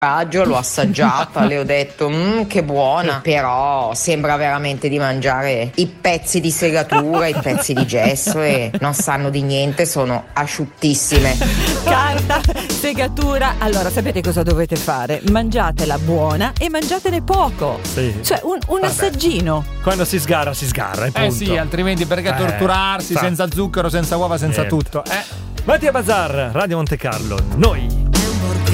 L'ho assaggiata, le ho detto che buona, però sembra veramente di mangiare i pezzi di segatura, i pezzi di gesso e non sanno di niente, sono asciuttissime. Carta, segatura, allora sapete cosa dovete fare? Mangiatela buona e mangiatene poco, cioè un assaggino. Quando si sgarra e punto. Sì, altrimenti perché torturarsi senza zucchero, senza uova, senza tutto. Mattia Bazar, Radio Monte Carlo, noi